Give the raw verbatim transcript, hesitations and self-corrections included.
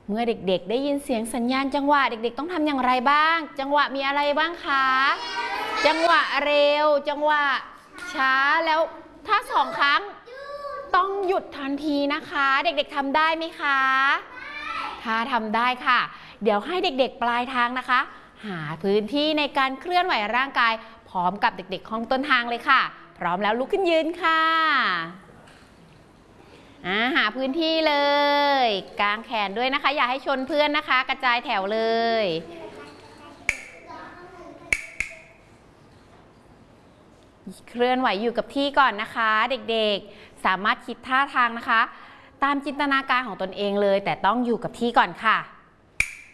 เมื่อเด็กๆได้ยินเสียงสัญญาณจังหวะเด็กๆต้องทำอย่างไรบ้างจังหวะมีอะไรบ้างคะจังหวะเร็วจังหวะช้าแล้วถ้าสองครั้งต้องหยุดทันทีนะคะเด็กๆทำได้ไหมคะถ้าทำได้ค่ะเดี๋ยวให้เด็กๆปลายทางนะคะหาพื้นที่ในการเคลื่อนไหวร่างกายพร้อมกับเด็กๆของต้นทางเลยค่ะพร้อมแล้วลุกขึ้นยืนค่ะหาพื้นที่เลยกางแขนด้วยนะคะอย่าให้ชนเพื่อนนะคะกระจายแถวเลยเคลื่อนไหวอยู่กับที่ก่อนนะคะเด็กๆสามารถคิดท่าทางนะคะตามจินตนาการของตนเองเลยแต่ต้องอยู่กับที่ก่อนค่ะ